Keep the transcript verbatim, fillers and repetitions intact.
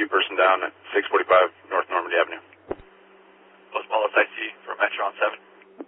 person down at six forty-five North Normandy Avenue.